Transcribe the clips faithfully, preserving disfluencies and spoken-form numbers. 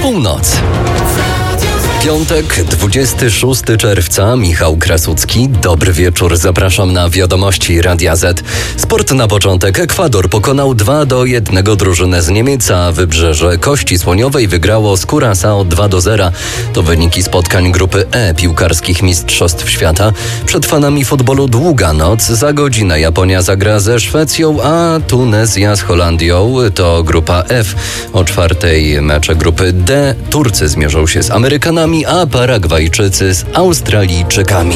Północ. Piątek, dwudziestego szóstego czerwca, Michał Krasucki. Dobry wieczór, zapraszam na wiadomości Radia Z. Sport na początek. Ekwador pokonał dwa do jednego drużynę z Niemiec, a Wybrzeże Kości Słoniowej wygrało z Curaçao dwa do zera. To wyniki spotkań grupy E piłkarskich Mistrzostw Świata. Przed fanami futbolu długa noc. Za godzinę Japonia zagra ze Szwecją, a Tunezja z Holandią. To grupa F. O czwartej mecze grupy D. Turcy zmierzą się z Amerykanami, a Paragwajczycy z Australijczykami.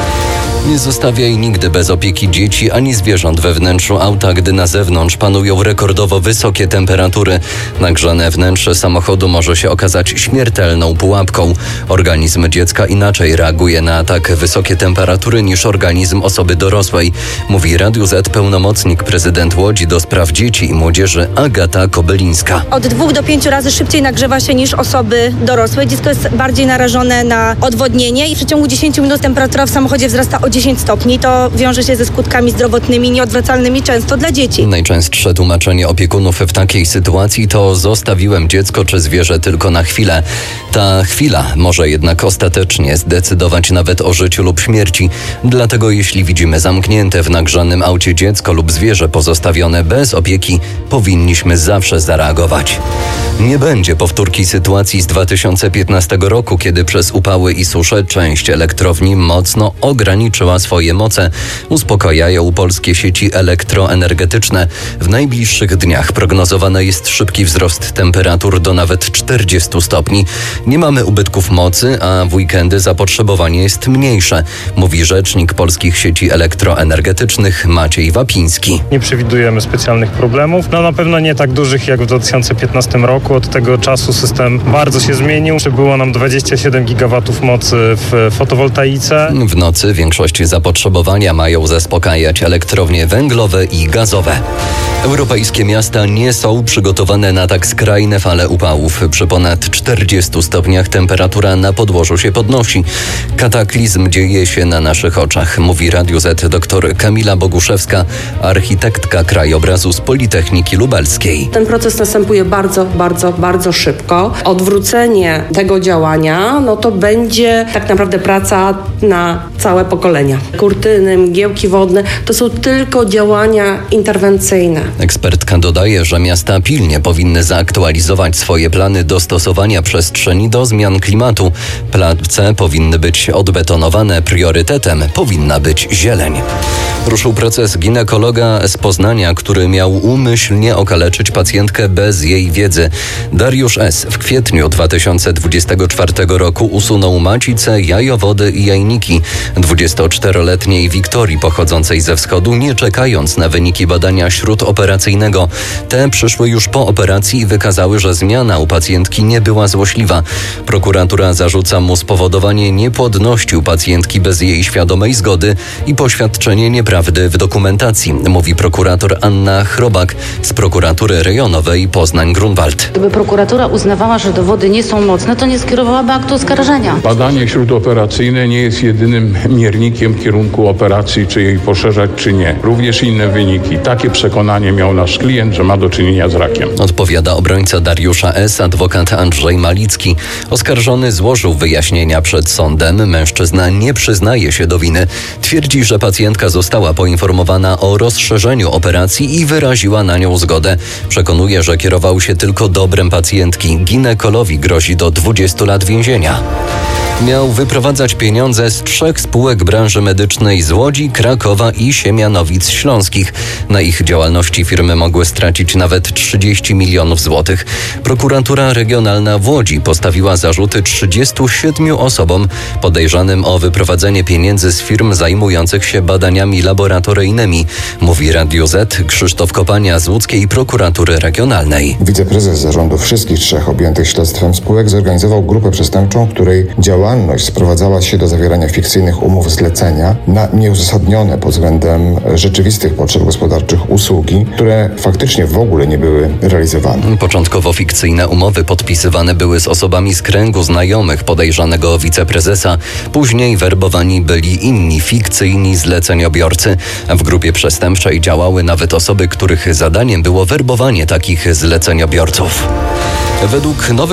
Nie zostawiaj nigdy bez opieki dzieci ani zwierząt we wnętrzu auta, gdy na zewnątrz panują rekordowo wysokie temperatury. Nagrzane wnętrze samochodu może się okazać śmiertelną pułapką. Organizm dziecka inaczej reaguje na tak wysokie temperatury niż organizm osoby dorosłej, mówi Radiu Z pełnomocnik prezydent Łodzi do spraw dzieci i młodzieży Agata Kobylińska. Od dwóch do pięciu razy szybciej nagrzewa się niż osoby dorosłe. Dziecko jest bardziej narażone na odwodnienie i w przeciągu dziesięciu minut temperatura w samochodzie wzrasta o dziesięć stopni. To wiąże się ze skutkami zdrowotnymi nieodwracalnymi często dla dzieci. Najczęstsze tłumaczenie opiekunów w takiej sytuacji to zostawiłem dziecko czy zwierzę tylko na chwilę. Ta chwila może jednak ostatecznie zdecydować nawet o życiu lub śmierci. Dlatego jeśli widzimy zamknięte w nagrzanym aucie dziecko lub zwierzę pozostawione bez opieki, powinniśmy zawsze zareagować. Nie będzie powtórki sytuacji z dwa tysiące piętnastego roku, kiedy przez upały i susze część elektrowni mocno ograniczyła swoje moce, uspokajają polskie sieci elektroenergetyczne. W najbliższych dniach prognozowany jest szybki wzrost temperatur do nawet czterdziestu stopni. Nie mamy ubytków mocy, a w weekendy zapotrzebowanie jest mniejsze, mówi rzecznik polskich sieci elektroenergetycznych Maciej Wapiński. Nie przewidujemy specjalnych problemów, no na pewno nie tak dużych jak w dwa tysiące piętnastym roku. Od tego czasu system bardzo się zmienił. Przybyło nam dwadzieścia siedem gigawatów mocy w fotowoltaice. W nocy większość zapotrzebowania mają zaspokajać elektrownie węglowe i gazowe. Europejskie miasta nie są przygotowane na tak skrajne fale upałów. Przy ponad czterdziestu stopniach temperatura na podłożu się podnosi. Kataklizm dzieje się na naszych oczach, mówi Radiu Z dr Kamila Boguszewska, architektka krajobrazu z Politechniki Lubelskiej. Ten proces następuje bardzo, bardzo, bardzo szybko. Odwrócenie tego działania, no to będzie tak naprawdę praca na całe pokolenia. Kurtyny, mgiełki wodne to są tylko działania interwencyjne. Ekspertka dodaje, że miasta pilnie powinny zaktualizować swoje plany dostosowania przestrzeni do zmian klimatu. Place powinny być odbetonowane, priorytetem powinna być zieleń. Ruszył proces ginekologa z Poznania, który miał umyślnie okaleczyć pacjentkę bez jej wiedzy. Dariusz S. w kwietniu dwa tysiące dwudziestego czwartego roku usunął macicę, jajowody i jajniki dwudziestoczteroletniej Wiktorii pochodzącej ze wschodu, nie czekając na wyniki badania śródoperacyjnego. Te przyszły już po operacji i wykazały, że zmiana u pacjentki nie była złośliwa. Prokuratura zarzuca mu spowodowanie niepłodności u pacjentki bez jej świadomej zgody i poświadczenie nieprawdy w dokumentacji, mówi prokurator Anna Chrobak z prokuratury rejonowej Poznań-Grunwald. Gdyby prokuratura uznawała, że dowody nie są mocne, to nie skierowałaby aktu oskarżenia. Badanie śródoperacyjne nie jest jedynym miernikiem kierunku operacji, czy jej poszerzać, czy nie. Również inne wyniki. Takie przekonanie miał nasz klient, że ma do czynienia z rakiem. Odpowiada obrońca Dariusza S., adwokat Andrzej Malicki. Oskarżony złożył wyjaśnienia przed sądem. Mężczyzna nie przyznaje się do winy. Twierdzi, że pacjentka została poinformowana o rozszerzeniu operacji i wyraziła na nią zgodę. Przekonuje, że kierował się tylko dobrem pacjentki. Ginekolowi grozi do dwudziestu lat więzienia. Miał wyprowadzać pieniądze z trzech spółek branży medycznej z Łodzi, Krakowa i Siemianowic Śląskich. Na ich działalności firmy mogły stracić nawet trzydzieści milionów złotych. Prokuratura Regionalna w Łodzi postawiła zarzuty trzydziestu siedmiu osobom podejrzanym o wyprowadzenie pieniędzy z firm zajmujących się badaniami laboratoryjnymi, mówi Radiu Z Krzysztof Kopania z łódzkiej prokuratury regionalnej. Wiceprezes zarządu wszystkich trzech objętych śledztwem spółek zorganizował grupę przestępczą, której działalność sprowadzała się do zawierania fikcyjnych umów zlecenia na nieuzasadnione pod względem rzeczywistych potrzeb gospodarczych usługi, które faktycznie w ogóle nie były realizowane. Początkowo fikcyjne umowy podpisywane były z osobami z kręgu znajomych podejrzanego wiceprezesa. Później werbowani byli inni fikcyjni zleceniobiorcy. W grupie przestępczej działały nawet osoby, których zadaniem było werbowanie takich zleceniobiorców. Według nowych